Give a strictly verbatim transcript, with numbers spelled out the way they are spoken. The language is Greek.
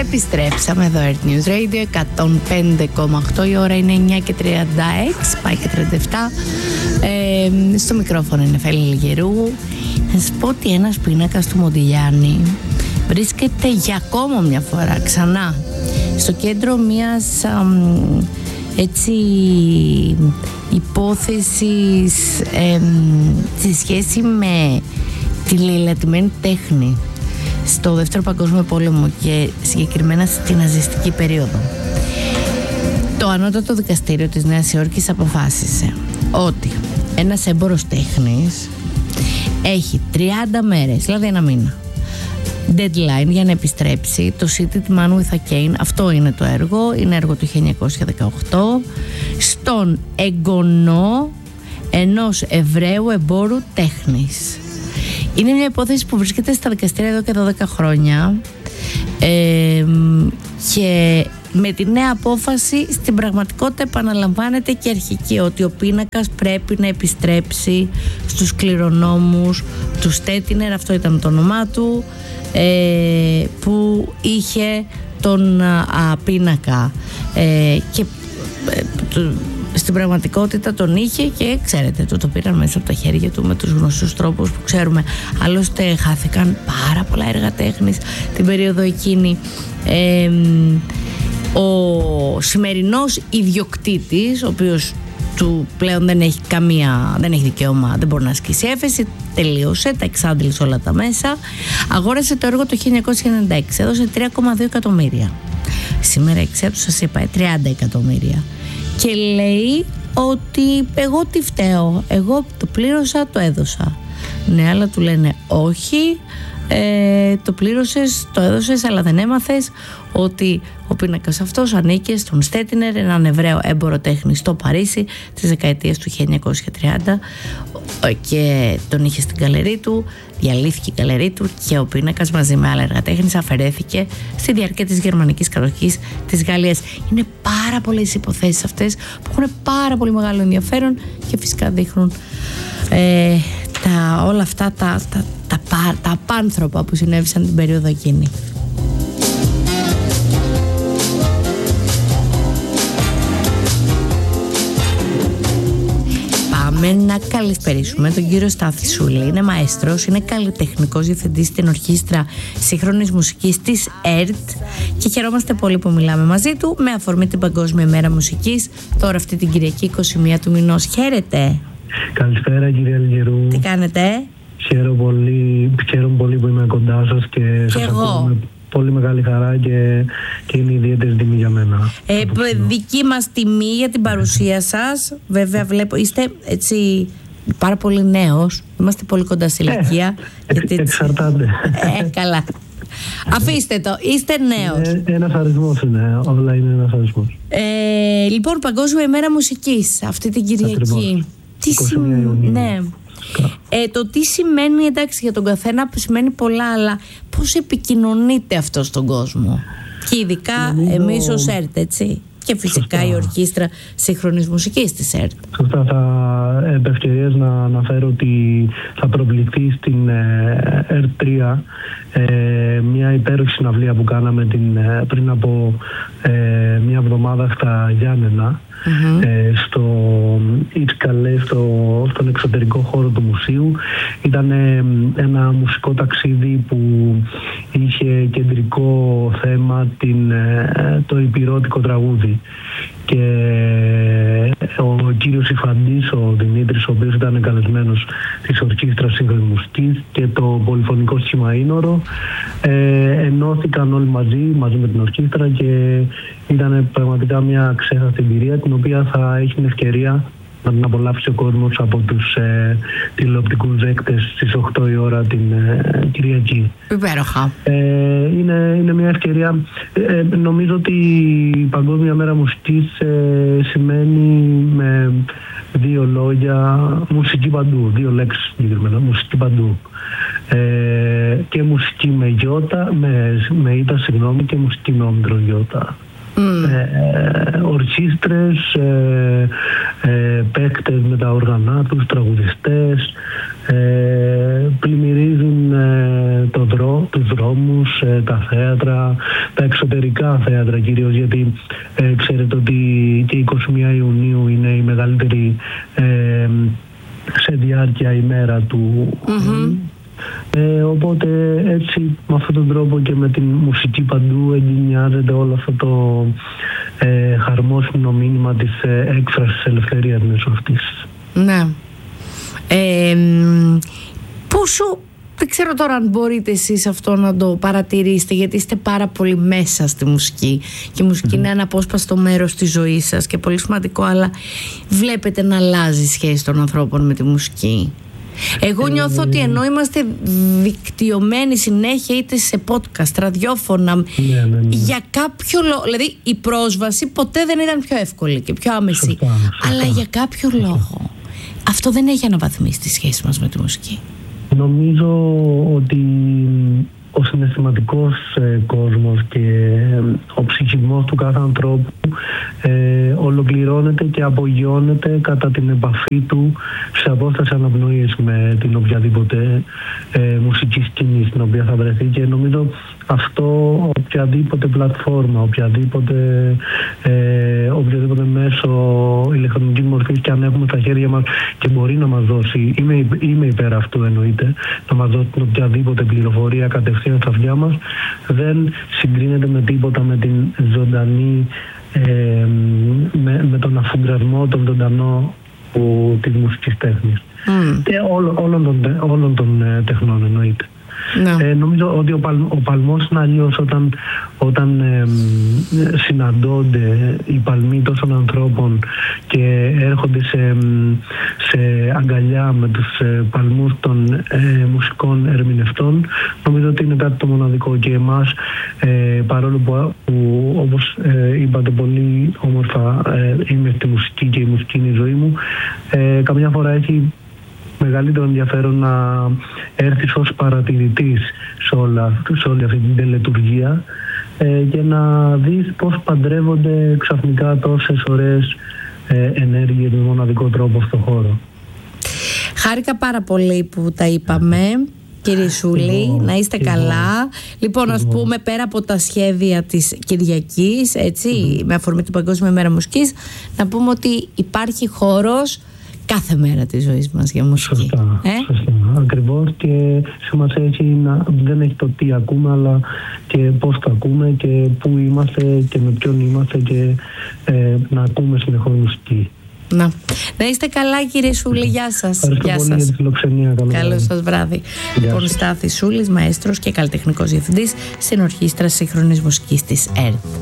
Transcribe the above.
Επιστρέψαμε εδώ, Earth News Radio εκατόν πέντε κόμμα οκτώ. Η ώρα είναι εννιά και τριάντα έξι, πάει και τριάντα επτά. ε, Στο μικρόφωνο είναι Φέλη Λιγερού. Θα σας πω ότι ένας πίνακας του Μοντιλιάνη βρίσκεται για ακόμα μια φορά ξανά στο κέντρο μιας αμ, έτσι υπόθεσης ε, σε σχέση με τη λαιλατημένη τέχνη στο Δεύτερο Παγκόσμιο Πόλεμο και συγκεκριμένα στη ναζιστική περίοδο. Το Ανώτατο Δικαστήριο της Νέας Υόρκης αποφάσισε ότι ένας έμπορος τέχνης έχει τριάντα μέρες, δηλαδή ένα μήνα, deadline για να επιστρέψει το Seated Man with a Cane. Αυτό είναι το έργο, είναι έργο του χίλια εννιακόσια δεκαοκτώ, στον εγγονό ενός Εβραίου εμπόρου τέχνης. Είναι μια υπόθεση που βρίσκεται στα δικαστήρια εδώ και δώδεκα χρόνια ε, και με τη νέα απόφαση στην πραγματικότητα επαναλαμβάνεται και αρχική, ότι ο πίνακας πρέπει να επιστρέψει στους κληρονόμους του Στέτινερ, αυτό ήταν το όνομά του, ε, που είχε τον α, πίνακα ε, και ε, το, στην πραγματικότητα τον είχε και ξέρετε, το, το πήραν μέσα από τα χέρια του με τους γνωστούς τρόπους που ξέρουμε. Άλλωστε χάθηκαν πάρα πολλά έργα τέχνης την περίοδο εκείνη. ε, Ο σημερινός ιδιοκτήτης, ο οποίος του πλέον δεν έχει καμία, δεν έχει δικαίωμα, δεν μπορεί να ασκήσει έφεση, τελείωσε, τα εξάντλησε όλα τα μέσα, αγόρασε το έργο το χίλια εννιακόσια ενενήντα έξι, έδωσε τρία κόμμα δύο εκατομμύρια. Σήμερα εξέτου σας είπα τριάντα εκατομμύρια και λέει ότι εγώ τι φταίω, εγώ το πλήρωσα, το έδωσα. Ναι, αλλά του λένε όχι, Ε, το πλήρωσες, το έδωσες, αλλά δεν έμαθες ότι ο πίνακας αυτός ανήκε στον Στέτινερ, έναν Εβραίο έμπορο τέχνης στο Παρίσι της δεκαετίας του χίλια εννιακόσια τριάντα, και τον είχε στην γκαλερί του, διαλύθηκε η γκαλερί του και ο πίνακας μαζί με άλλα έργα τέχνης αφαιρέθηκε στη διάρκεια της γερμανικής κατοχής της Γαλλίας. Είναι πάρα πολλές υποθέσεις αυτές που έχουν πάρα πολύ μεγάλο ενδιαφέρον και φυσικά δείχνουν ε, τα, όλα αυτά τα, τα, τα, τα, τα απάνθρωπα που συνέβησαν την περίοδο εκείνη. Πάμε να καλησπερίσουμε τον κύριο Στάθη Σούλη. Είναι μαέστρος, είναι καλλιτεχνικός διευθυντής στην Ορχήστρα Σύγχρονης Μουσικής της ΕΡΤ και χαιρόμαστε πολύ που μιλάμε μαζί του με αφορμή την Παγκόσμια Μέρα Μουσικής, τώρα αυτή την Κυριακή είκοσι μία του μηνός. Χαίρετε. Καλησπέρα κύριε Λιγερού. Τι κάνετε? Χαίρομαι πολύ, χαίρομαι πολύ που είμαι κοντά σας και, και σας ακούω με πολύ μεγάλη χαρά και, και είναι ιδιαίτερη τιμή για μένα. Ε, δική μας τιμή για την παρουσία σας. Βέβαια βλέπω, είστε έτσι πάρα πολύ νέος. Είμαστε πολύ κοντά στη ηλικία. Ε, γιατί έτσι... Εξαρτάται. Ε, καλά. Αφήστε το, είστε νέος. Ε, ένας αριθμός είναι, όλα είναι ένας αριθμός. Ε, λοιπόν, Παγκόσμια ημέρα μουσικής αυτή την Κυριακή. Τι σημαίνει, ναι. Ε, το τι σημαίνει, εντάξει, για τον καθένα σημαίνει πολλά, αλλά πώς επικοινωνείτε αυτό στον κόσμο? Και ειδικά Νομίζω... εμείς ως ΕΡΤ, έτσι. Και φυσικά Σωστά. η Ορχήστρα Σύγχρονης Μουσικής της ΕΡΤ. Σωστά, θα επ' ευκαιρίες να αναφέρω ότι θα προβληθεί στην ε, ΕΡΤ τρία ε, μια υπέροχη συναυλία που κάναμε την, ε, πριν από ε, μια εβδομάδα στα Γιάννενα. Mm-hmm. Ε, στο Ιτσκαλέ, στο, στον εξωτερικό χώρο του μουσείου. Ήταν ε, ένα μουσικό ταξίδι που είχε κεντρικό θέμα την, ε, το υπηρώτικο τραγούδι, και ο κύριος Ιφαντής, ο Δημήτρης, ο οποίος ήταν καλεσμένος της Ορχήστρας Σύγχρονης Μουσικής, και το πολυφωνικό σχήμα Ήνορο ε, ενώθηκαν όλοι μαζί, μαζί με την ορχήστρα, και ήταν πραγματικά μια ξέχαστη εμπειρία, την οποία θα έχει την ευκαιρία να την απολαύσει ο κόσμος από τους ε, τηλεοπτικούς δέκτες στις οκτώ η ώρα την ε, Κυριακή. Υπέροχα. Ε, είναι, είναι μια ευκαιρία. Ε, νομίζω ότι η Παγκόσμια Μέρα Μουσικής ε, σημαίνει με δύο λόγια μουσική παντού, δύο λέξεις συγκεκριμένα, μουσική παντού. Ε, και μουσική με γιώτα, με, με ήττα, συγγνώμη, και μουσική με όμικρο γιώτα. Mm. Ε, ορχήστρες, ε, ε, παίκτες με τα όργανα τους, τραγουδιστές, ε, ε, πλημμυρίζουν ε, το δρό, τους δρόμους, ε, τα θέατρα, τα εξωτερικά θέατρα κυρίως, γιατί ε, ξέρετε ότι και εικοστή πρώτη Ιουνίου είναι η μεγαλύτερη ε, σε διάρκεια ημέρα του. Mm-hmm. Ε, οπότε έτσι με αυτόν τον τρόπο και με την μουσική παντού εγκαινιάζεται όλο αυτό το ε, χαρμόσυνο μήνυμα της ε, έκφρασης της ελευθερίας μέσω αυτής. Ναι. Ε, πόσο, δεν ξέρω τώρα αν μπορείτε εσείς αυτό να το παρατηρήσετε, γιατί είστε πάρα πολύ μέσα στη μουσική και η μουσική mm-hmm. είναι ένα απόσπαστο μέρος της ζωής σας και πολύ σημαντικό, αλλά βλέπετε να αλλάζει η σχέση των ανθρώπων με τη μουσική? Εγώ νιώθω ότι ενώ είμαστε δικτυωμένοι συνέχεια είτε σε podcast, ραδιόφωνα, ναι, ναι, ναι. για κάποιο λόγο, δηλαδή η πρόσβαση ποτέ δεν ήταν πιο εύκολη και πιο άμεση, σωστά, σωστά. αλλά για κάποιο λόγο αυτό δεν έχει αναβαθμίσει τη σχέση μας με τη μουσική. Νομίζω ότι ο συναισθηματικός ε, κόσμος και ε, ο ψυχισμός του κάθε ανθρώπου ε, ολοκληρώνεται και απογειώνεται κατά την επαφή του σε απόσταση αναπνοής με την οποιαδήποτε ε, μουσική σκηνή στην οποία θα βρεθεί, και νομίζω αυτό οποιαδήποτε πλατφόρμα, οποιαδήποτε, ε, οποιαδήποτε μέσο ηλεκτρονικής μορφής και αν έχουμε στα χέρια μας και μπορεί να μας δώσει, είμαι, είμαι υπέρ αυτού εννοείται, να μας δώσει οποιαδήποτε πληροφορία κατευθείαν στα αυτιά μας, δεν συγκρίνεται με τίποτα με την ζωντανή, ε, με, με τον αφουγκρασμό, τον ζωντανό που, της μουσικής τέχνης mm. και όλων, όλων των, όλων των ε, τεχνών εννοείται. No. Ε, νομίζω ότι ο, παλ, ο παλμός είναι αλλιώς όταν, όταν ε, συναντώνται οι παλμοί τόσων ανθρώπων και έρχονται σε, σε αγκαλιά με τους ε, παλμούς των ε, μουσικών ερμηνευτών. Νομίζω ότι είναι κάτι το μοναδικό, και εμάς ε, παρόλο που, που όπως ε, είπατε πολύ όμορφα ε, είμαι στη μουσική και η μουσική είναι η ζωή μου, ε, καμιά φορά έχει μεγαλύτερο ενδιαφέρον να έρθεις ως παρατηρητής σε, όλα, σε όλη αυτή την τελετουργία ε, και να δεις πώς παντρεύονται ξαφνικά τόσες ωραίες ε, ενέργειες με μοναδικό τρόπο στον χώρο. Χάρηκα πάρα πολύ που τα είπαμε, κύριε Σούλη, εγώ, να είστε εγώ, καλά. Εγώ. Λοιπόν, ας πούμε, πέρα από τα σχέδια της Κυριακής, έτσι, mm-hmm. με αφορμή την Παγκόσμια Μέρα Μουσικής, να πούμε ότι υπάρχει χώρος κάθε μέρα της ζωής μας για μουσική. Σωστά, ε? σωστά. Ακριβώς, και σημασία έχει να δεν έχει το τι ακούμε, αλλά και πώς το ακούμε και πού είμαστε και με ποιον είμαστε, και ε, να ακούμε συνεχώς μουσική. Να. να είστε καλά, κύριε Σούλη, γεια σας. Ευχαριστώ γεια πολύ σας. για τη φιλοξενία. Καλό, Καλό σας βράδυ. Λοιπόν, Στάθης Σούλης, μαέστρος και καλλιτεχνικός διευθυντής στην Ορχήστρα Σύγχρονης Μουσικής της ΕΡΤ.